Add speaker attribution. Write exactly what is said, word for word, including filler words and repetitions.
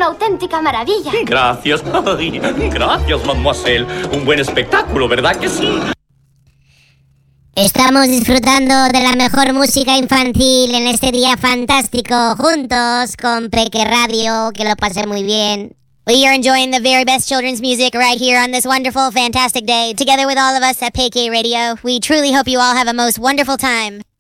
Speaker 1: una auténtica maravilla.
Speaker 2: Gracias, ay, gracias, mademoiselle. Un buen espectáculo, ¿verdad que sí?
Speaker 3: Estamos disfrutando de la mejor música infantil en este día fantástico, juntos con Peque Radio, que lo pasé muy bien.
Speaker 4: We are enjoying the very best children's music right here on this wonderful, fantastic day, together with all of us at Peque Radio. We truly hope you all have a most wonderful time.